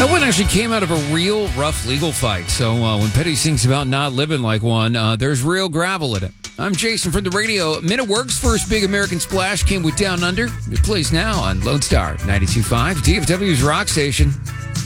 That one actually came out of a real rough legal fight. So when Petty sings about not living like one, there's real gravel in it. I'm Jason from the radio. Men at Work's first big American splash came with Down Under. It plays now on Lone Star 92.5, DFW's rock station.